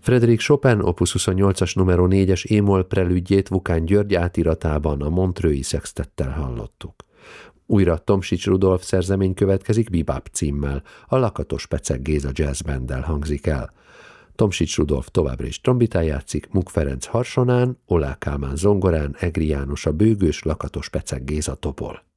Frédéric Chopin opus 28-as numero 4-es émol prelüdjét Vukán György átiratában a Montreux-i szextettel hallottuk. Újra Tomsics Rudolf szerzemény következik Bebop címmel, a Lakatos Pecek Géza jazzbanddel hangzik el. Tomsics Rudolf továbbra is trombitán játszik, Muk Ferenc harsonán, Oláh Kálmán zongorán, Egri János a bőgős, Lakatos Pecek Géza tobol.